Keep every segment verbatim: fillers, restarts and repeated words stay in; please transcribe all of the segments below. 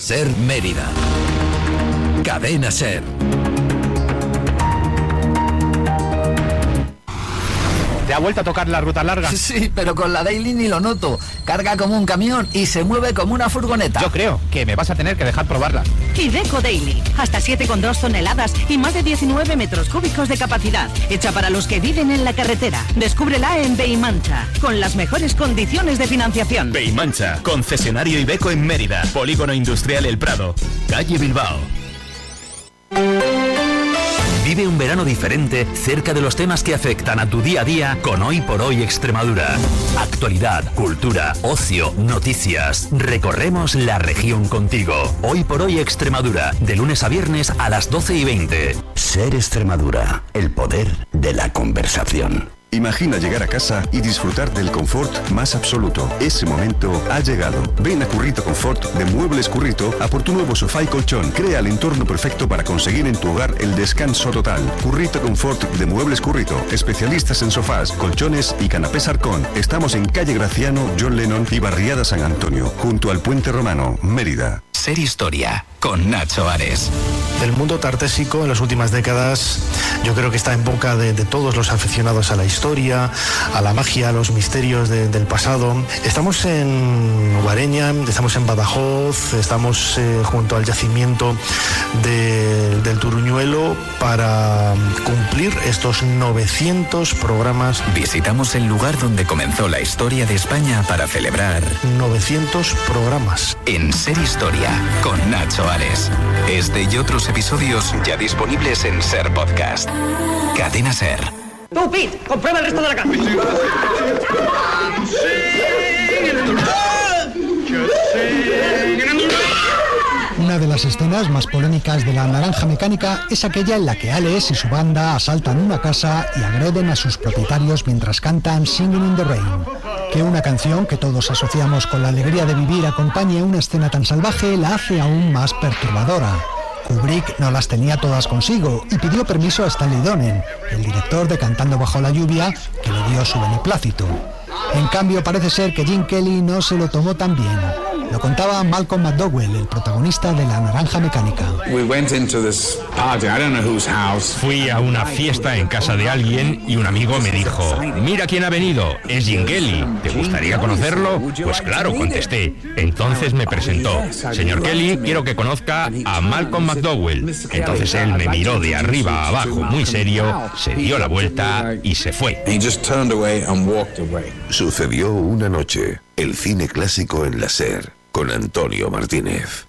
Ser Mérida. Cadena Ser. ¿Te ha vuelto a tocar la ruta larga? Sí, pero con la Daily ni lo noto. Carga como un camión y se mueve como una furgoneta. Yo creo que me vas a tener que dejar probarla. Iveco Daily. Hasta siete coma dos toneladas y más de diecinueve metros cúbicos de capacidad. Hecha para los que viven en la carretera. Descúbrela en Beimancha, con las mejores condiciones de financiación. Beimancha, concesionario Iveco en Mérida. Polígono Industrial El Prado. Calle Bilbao. Vive un verano diferente cerca de los temas que afectan a tu día a día con Hoy por Hoy Extremadura. Actualidad, cultura, ocio, noticias. Recorremos la región contigo. Hoy por Hoy Extremadura, de lunes a viernes a las doce y veinte. Ser Extremadura, el poder de la conversación. Imagina llegar a casa y disfrutar del confort más absoluto. Ese momento ha llegado. Ven a Currito Confort de Muebles Currito a por tu nuevo sofá y colchón. Crea el entorno perfecto para conseguir en tu hogar el descanso total. Currito Confort de Muebles Currito. Especialistas en sofás, colchones y canapés Arcón. Estamos en calle Graciano, John Lennon y barriada San Antonio, junto al Puente Romano, Mérida. Ser Historia, con Nacho Ares. El mundo tartésico en las últimas décadas yo creo que está en boca de, de todos los aficionados a la historia, a la magia, a los misterios de, del pasado. Estamos en Guareña, estamos en Badajoz, estamos eh, junto al yacimiento de, del Turuñuelo para cumplir estos novecientos programas. Visitamos el lugar donde comenzó la historia de España para celebrar novecientos programas. En Ser Historia, con Nacho Ares. Este y otros episodios ya disponibles en Ser Podcast. Cadena Ser. Tú, Pete, comprueba el resto de la casa. Una de las escenas más polémicas de La Naranja Mecánica es aquella en la que Alex y su banda asaltan una casa y agreden a sus propietarios mientras cantan Singing in the Rain. Que una canción que todos asociamos con la alegría de vivir acompañe una escena tan salvaje la hace aún más perturbadora. Kubrick no las tenía todas consigo y pidió permiso a Stanley Donen, el director de Cantando bajo la lluvia, que le dio su beneplácito. En cambio, parece ser que Gene Kelly no se lo tomó tan bien. Lo contaba Malcolm McDowell, el protagonista de La Naranja Mecánica. Fui a una fiesta en casa de alguien y un amigo me dijo: mira quién ha venido, es Gene Kelly, ¿te gustaría conocerlo? Pues claro, contesté. Entonces me presentó: señor Kelly, quiero que conozca a Malcolm McDowell. Entonces él me miró de arriba a abajo muy serio, se dio la vuelta y se fue. Sucedió una noche, el cine clásico en la Ser, con Antonio Martínez.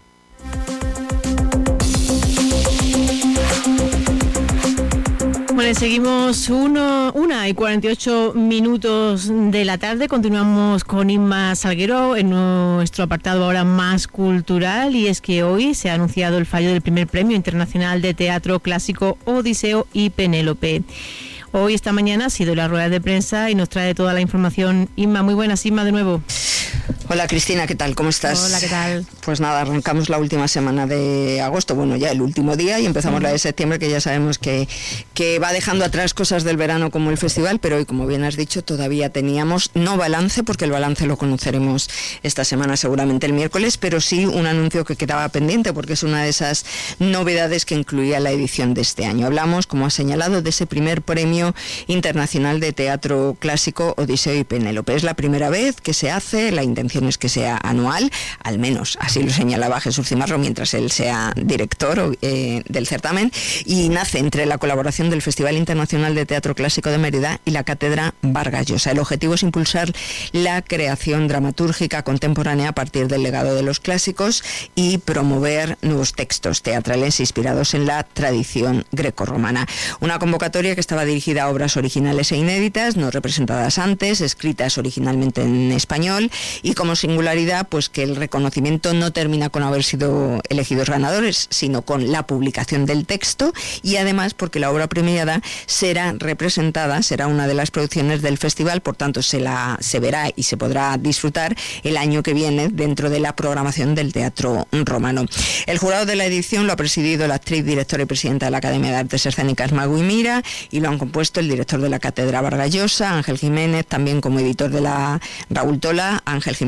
Bueno, seguimos uno, una y cuarenta y ocho minutos de la tarde. Continuamos con Inma Salguero en nuestro apartado ahora más cultural, y es que hoy se ha anunciado el fallo del primer premio internacional de teatro clásico Odiseo y Penélope. Hoy, esta mañana, ha sido la rueda de prensa y nos trae toda la información Inma. Muy buenas, Inma, de nuevo. Hola Cristina, ¿qué tal? ¿Cómo estás? Hola, ¿qué tal? Pues nada, arrancamos la última semana de agosto, bueno, ya el último día, y empezamos uh-huh. la de septiembre, que ya sabemos que, que va dejando atrás cosas del verano como el festival, pero hoy, como bien has dicho, todavía teníamos no balance, porque el balance lo conoceremos esta semana, seguramente el miércoles, pero sí un anuncio que quedaba pendiente, porque es una de esas novedades que incluía la edición de este año. Hablamos, como ha señalado, de ese primer premio internacional de teatro clásico Odiseo y Penélope. Es la primera vez que se hace, la intención es que sea anual, al menos así lo señalaba Jesús Cimarro mientras él sea director eh, del certamen, y nace entre la colaboración del Festival Internacional de Teatro Clásico de Mérida y la Cátedra Vargas Llosa. El objetivo es impulsar la creación dramatúrgica contemporánea a partir del legado de los clásicos y promover nuevos textos teatrales inspirados en la tradición grecorromana. Una convocatoria que estaba dirigida a obras originales e inéditas, no representadas antes, escritas originalmente en español, y como singularidad, pues que el reconocimiento no termina con haber sido elegidos ganadores, sino con la publicación del texto, y además porque la obra premiada será representada, será una de las producciones del festival, por tanto se la se verá y se podrá disfrutar el año que viene dentro de la programación del Teatro Romano. El jurado de la edición lo ha presidido la actriz, directora y presidenta de la Academia de Artes Escénicas, Magui Mira, y lo han compuesto el director de la Cátedra Vargas Llosa, Ángel Jiménez, también como editor de la Raúl Tola, Ángel Jiménez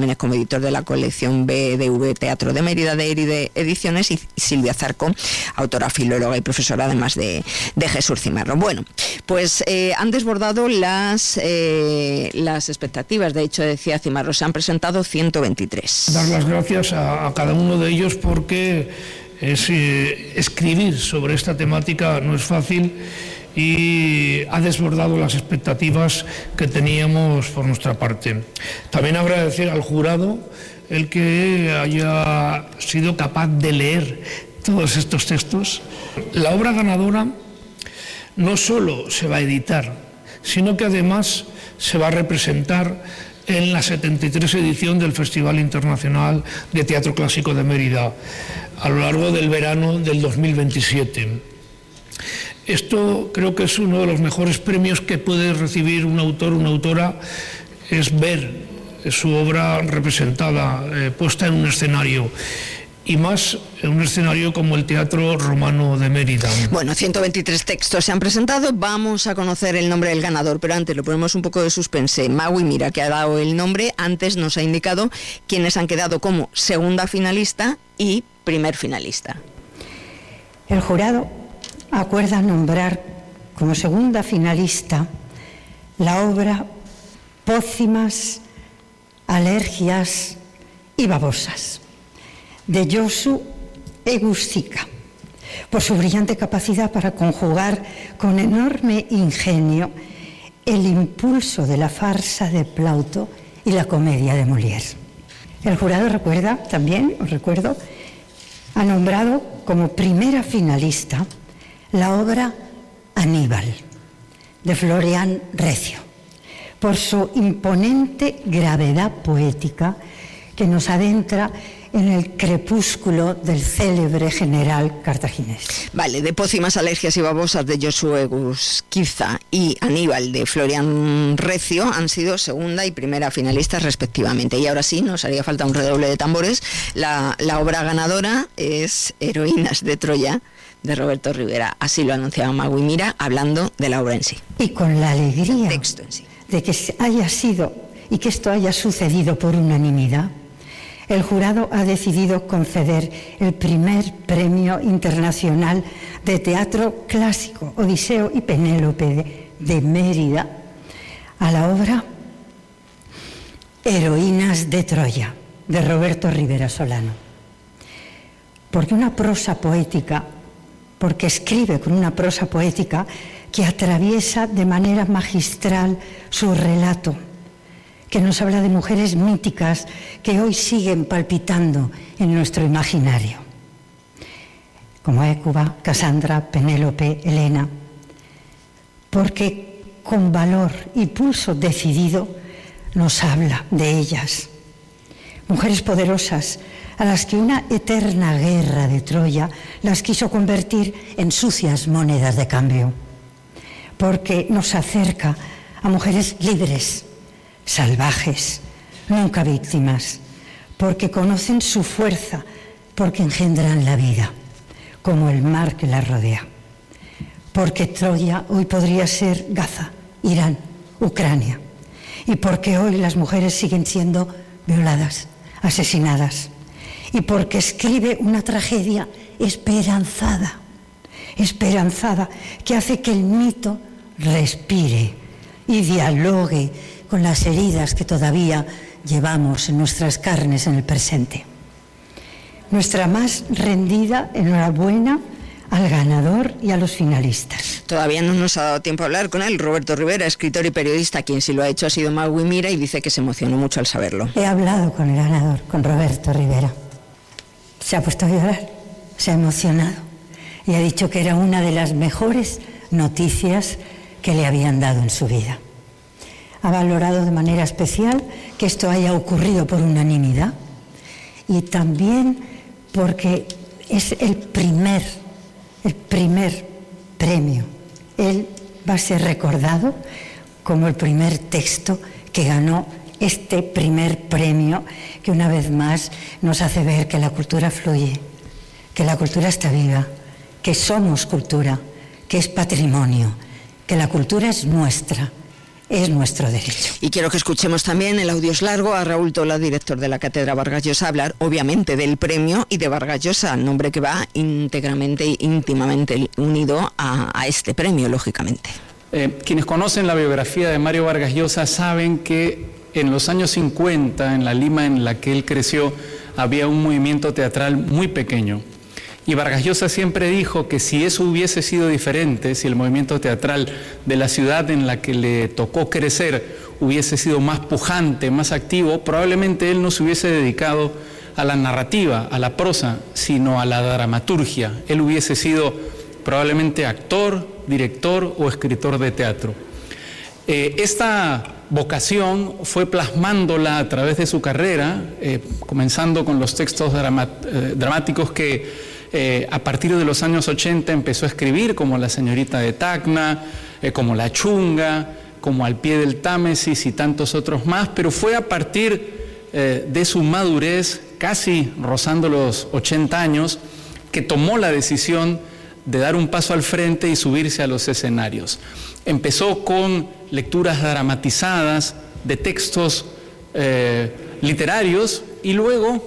Martínez como editor de la colección B D V Teatro de Mérida de Eride Ediciones, y Silvia Zarco, autora, filóloga y profesora, además de, de Jesús Cimarro. Bueno, pues eh, han desbordado las, eh, las expectativas. De hecho, decía Cimarro, se han presentado ciento veintitrés. Dar las gracias a, a cada uno de ellos, porque es, eh, escribir sobre esta temática no es fácil y ha desbordado las expectativas que teníamos por nuestra parte. También agradecer al jurado el que haya sido capaz de leer todos estos textos. La obra ganadora no solo se va a editar, sino que además se va a representar en la setenta y tres edición del Festival Internacional de Teatro Clásico de Mérida, a lo largo del verano del dos mil veintisiete. Esto creo que es uno de los mejores premios que puede recibir un autor o una autora, es ver su obra representada, eh, puesta en un escenario. Y más en un escenario como el Teatro Romano de Mérida. Bueno, ciento veintitrés textos se han presentado. Vamos a conocer el nombre del ganador, pero antes le ponemos un poco de suspense. Magui Mira, que ha dado el nombre, antes nos ha indicado quiénes han quedado como segunda finalista y primer finalista. El jurado acuerda nombrar como segunda finalista la obra Pócimas, alergias y babosas, de Josu Egusquiza, por su brillante capacidad para conjugar con enorme ingenio el impulso de la farsa de Plauto y la comedia de Molière. El jurado recuerda también, os recuerdo, ha nombrado como primera finalista la obra Aníbal, de Florian Recio, por su imponente gravedad poética que nos adentra en el crepúsculo del célebre general cartaginés. Vale, de Pócimas, alergias y babosas de Josu Egusquiza y Aníbal de Florian Recio han sido segunda y primera finalistas respectivamente. Y ahora sí, nos haría falta un redoble de tambores. La, la obra ganadora es Heroínas de Troya, de Roberto Rivera. Así lo anunciaba Magui Mira, hablando de la obra en sí. Y con la alegría texto en sí. de que haya sido y que esto haya sucedido por unanimidad, el jurado ha decidido conceder el primer premio internacional de teatro clásico, Odiseo y Penélope de, de Mérida, a la obra Heroínas de Troya, de Roberto Rivera Solano. Porque una prosa poética, porque escribe con una prosa poética que atraviesa de manera magistral su relato, que nos habla de mujeres míticas que hoy siguen palpitando en nuestro imaginario, como Hécuba, Casandra, Penélope, Helena, porque con valor y pulso decidido nos habla de ellas, mujeres poderosas a las que una eterna guerra de Troya las quiso convertir en sucias monedas de cambio, porque nos acerca a mujeres libres, salvajes, nunca víctimas, porque conocen su fuerza, porque engendran la vida, como el mar que la rodea. Porque Troya hoy podría ser Gaza, Irán, Ucrania, y porque hoy las mujeres siguen siendo violadas, asesinadas, y porque escribe una tragedia esperanzada, esperanzada, que hace que el mito respire y dialogue con las heridas que todavía llevamos en nuestras carnes en el presente. Nuestra más rendida enhorabuena al ganador y a los finalistas. Todavía no nos ha dado tiempo a hablar con él. Roberto Rivera, escritor y periodista, quien sí lo ha hecho ha sido Magui Mira, y dice que se emocionó mucho al saberlo. He hablado con el ganador, con Roberto Rivera. Se ha puesto a llorar, se ha emocionado y ha dicho que era una de las mejores noticias que le habían dado en su vida. Ha valorado de manera especial que esto haya ocurrido por unanimidad y también porque es el primer, el primer premio. Él va a ser recordado como el primer texto que ganó este primer premio, que una vez más nos hace ver que la cultura fluye, que la cultura está viva, que somos cultura, que es patrimonio, que la cultura es nuestra es nuestro derecho. Y quiero que escuchemos también, el audio es largo, a Raúl Tola, director de la Cátedra Vargas Llosa, hablar obviamente del premio y de Vargas Llosa, nombre que va íntegramente e íntimamente unido a, a este premio, lógicamente. Eh, quienes conocen la biografía de Mario Vargas Llosa saben que en los años cincuenta, en la Lima en la que él creció, había un movimiento teatral muy pequeño. Y Vargas Llosa siempre dijo que si eso hubiese sido diferente, si el movimiento teatral de la ciudad en la que le tocó crecer hubiese sido más pujante, más activo, probablemente él no se hubiese dedicado a la narrativa, a la prosa, sino a la dramaturgia. Él hubiese sido probablemente actor, director o escritor de teatro. Eh, esta vocación fue plasmándola a través de su carrera, eh, comenzando con los textos drama, eh, dramáticos que Eh, a partir de los años ochenta empezó a escribir, como La señorita de Tacna, eh, como La chunga, como Al pie del Támesis y tantos otros más, pero fue a partir eh, de su madurez, casi rozando los ochenta años, que tomó la decisión de dar un paso al frente y subirse a los escenarios. Empezó con lecturas dramatizadas de textos eh, literarios y luego